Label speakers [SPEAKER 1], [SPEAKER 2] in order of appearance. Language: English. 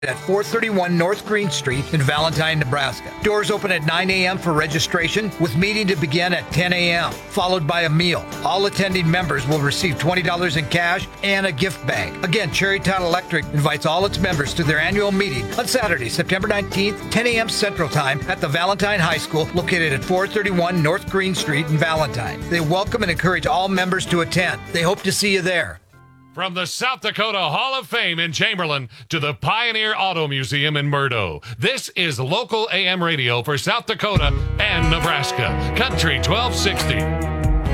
[SPEAKER 1] at 431 North Green Street in Valentine, Nebraska. Doors open at 9 a.m. for registration, with meeting to begin at 10 a.m., followed by a meal. All attending members will receive $20 in cash and a gift bag. Again, Cherrytown Electric invites all its members to their annual meeting on Saturday, September 19th, 10 a.m. Central Time at the Valentine High School, located at 431 North Green Street in Valentine. They welcome and encourage all members to attend. They hope to see you there.
[SPEAKER 2] From the South Dakota Hall of Fame in Chamberlain to the Pioneer Auto Museum in Murdo, this is local AM radio for South Dakota and Nebraska. Country 1260.